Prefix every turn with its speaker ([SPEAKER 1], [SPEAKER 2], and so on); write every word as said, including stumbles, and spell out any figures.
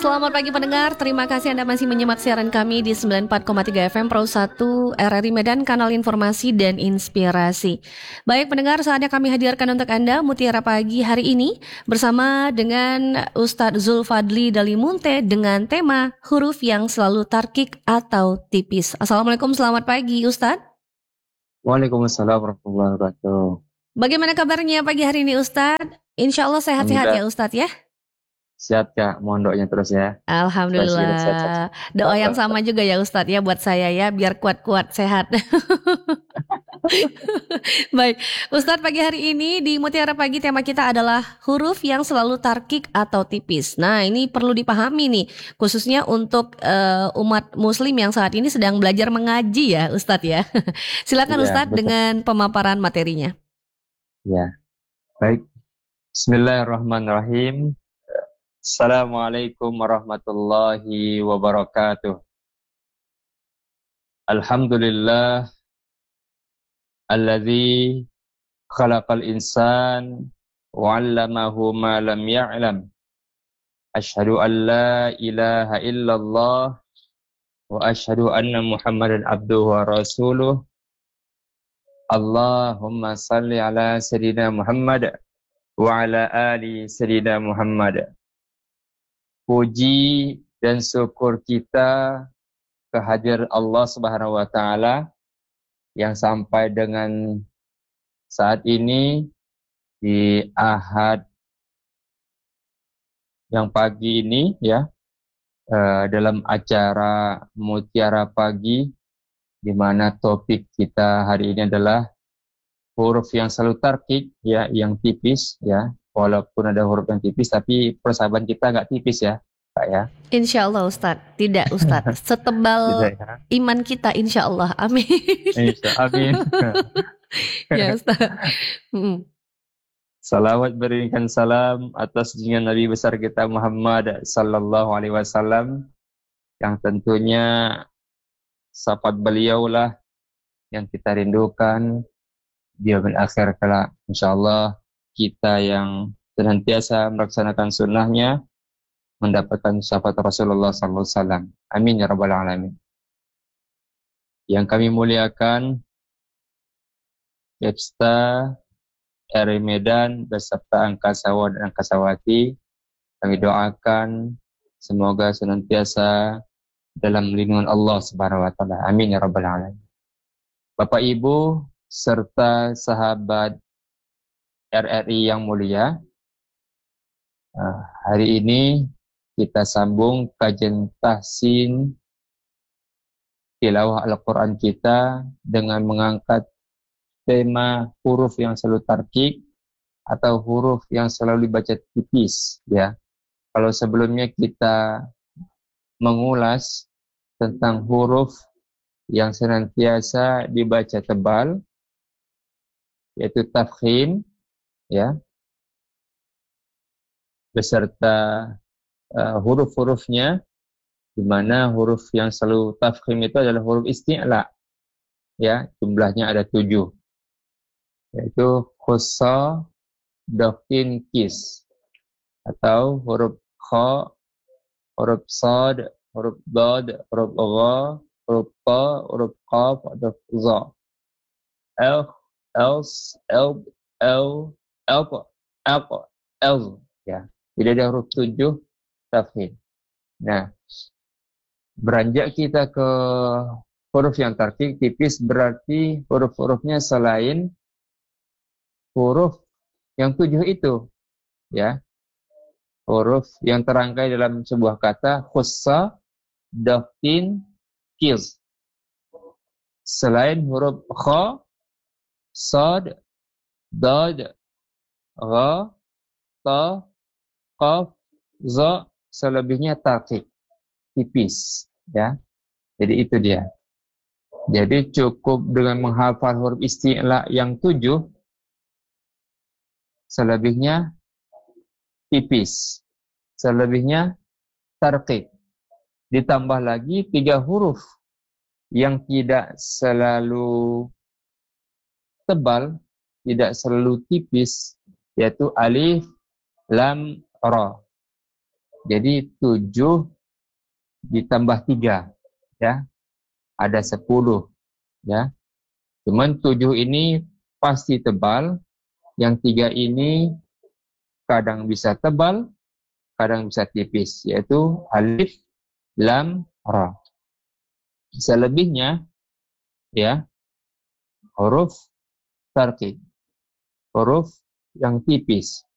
[SPEAKER 1] Selamat pagi pendengar, terima kasih Anda masih menyimak siaran kami di sembilan puluh empat koma tiga F M Pro satu R R I Medan, kanal informasi dan inspirasi. Baik pendengar, saatnya kami hadirkan untuk Anda Mutiara Pagi hari ini bersama dengan Ustadz Zulfadli Dalimunte dengan tema huruf yang selalu tarkik atau tipis. Assalamualaikum, selamat pagi Ustadz.
[SPEAKER 2] Waalaikumsalam warahmatullahi wabarakatuh.
[SPEAKER 1] Bagaimana kabarnya pagi hari ini Ustadz? Insya Allah sehat-sehat ya Ustadz ya?
[SPEAKER 2] Sehat Kak, mohon doanya terus ya.
[SPEAKER 1] Alhamdulillah. Doa yang sama juga ya Ustadz ya buat saya ya, biar kuat-kuat sehat. Baik, Ustadz, pagi hari ini di Mutiara Pagi tema kita adalah huruf yang selalu tarkik atau tipis. Nah, ini perlu dipahami nih, khususnya untuk uh, umat muslim yang saat ini sedang belajar mengaji ya Ustadz ya. Silakan ya, Ustadz betul. Dengan pemaparan materinya.
[SPEAKER 2] Ya, baik. Bismillahirrahmanirrahim. Assalamualaikum warahmatullahi wabarakatuh. Alhamdulillah alladzi khalaqal insan wa 'allamahu ma lam ya'lam. Asyhadu an la ilaha illallah wa asyhadu anna Muhammadan abduhu wa rasuluh. Allahumma salli ala sayyidina Muhammad wa ala ali sayyidina Muhammad. Puji dan syukur kita kehadiran Allah Subhanahu wa taala yang sampai dengan saat ini di Ahad yang pagi ini ya, eh, dalam acara Mutiara Pagi, di mana topik kita hari ini adalah huruf yang selalu tarkik ya, yang tipis ya. Walaupun ada huruf yang tipis, tapi persahabatan kita nggak tipis ya, Kak ya.
[SPEAKER 1] Insya Allah Ustadz, tidak Ustadz, setebal ya? Iman kita insya Allah, amin.
[SPEAKER 2] Insya amin.
[SPEAKER 1] Ya Ustadz. Hmm.
[SPEAKER 2] Salawat berikan salam atas junjungan Nabi besar kita Muhammad Sallallahu Alaihi Wasallam, yang tentunya syafaat beliau lah yang kita rindukan di yaumil akhir kelak. Insyaallah kita yang senantiasa melaksanakan sunnahnya mendapatkan syafaat Rasulullah sallallahu alaihi wasallam. Amin ya rabbal alamin. Yang kami muliakan Epsta R R I Medan beserta Angkasawa dan Angkasawati, kami doakan semoga senantiasa dalam lindungan Allah Subhanahu wa taala. Amin ya rabbal alamin. Bapak Ibu serta sahabat R R I yang mulia, uh, hari ini kita sambung kajian tahsin tilawah Al-Quran kita dengan mengangkat tema huruf yang selalu tarkik atau huruf yang selalu dibaca tipis ya. Kalau sebelumnya kita mengulas tentang huruf yang senantiasa dibaca tebal, yaitu tafkhim ya, beserta uh, huruf-hurufnya, di mana huruf yang selalu tafkhim itu adalah huruf isti'la ya, jumlahnya ada tujuh, yaitu khussa, dokin, kis, atau huruf kha, huruf sad, huruf dad, huruf gha, huruf ta, huruf qaf, atau za, el, els, el, el, elp, elp, el, ya. Jadi ada huruf tujuh tafkhim. Nah, beranjak kita ke huruf yang tarkik tipis, berarti huruf-hurufnya selain huruf yang tujuh itu, ya. Huruf yang terangkai dalam sebuah kata khussa, daftin, kils. Selain huruf kha, sad, dad, gha, ta, qaf, za, selebihnya tarkik, tipis ya. Jadi itu dia. Jadi cukup dengan menghafal huruf isti'la yang tujuh, selebihnya tipis, selebihnya tarkik. Ditambah lagi tiga huruf yang tidak selalu tebal, tidak selalu tipis, yaitu alif, lam, ra. Jadi tujuh ditambah tiga, ya, ada sepuluh, ya. Cuman tujuh ini pasti tebal, yang tiga ini kadang bisa tebal, kadang bisa tipis, yaitu alif, lam, ra. Selebihnya, ya, huruf tarqiq, huruf yang tipis.